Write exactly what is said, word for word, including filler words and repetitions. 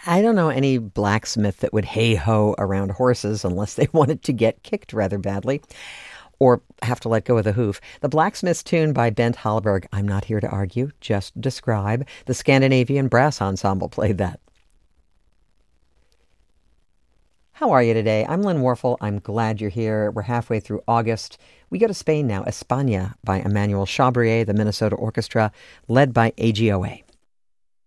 I don't know any blacksmith that would hey-ho around horses unless they wanted to get kicked rather badly or have to let go of the hoof. The Blacksmith's Tune by Bent Hallberg. I'm not here to argue, just describe. The Scandinavian Brass Ensemble played that. How are you today? I'm Lynn Warfel. I'm glad you're here. We're halfway through August. We go to Spain now. España by Emmanuel Chabrier, the Minnesota Orchestra, led by A G O A.